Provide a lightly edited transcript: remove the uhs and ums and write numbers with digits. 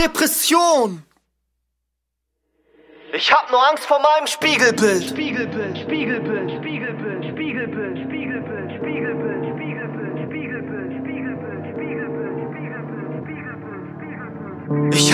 Depression. Ich hab nur Angst vor meinem Spiegelbild. Spiegelbild, Spiegelbild, Spiegelbild, Spiegelbild, Spiegelbild, Spiegelbild, Spiegelbild, Spiegelbild, Spiegelbild.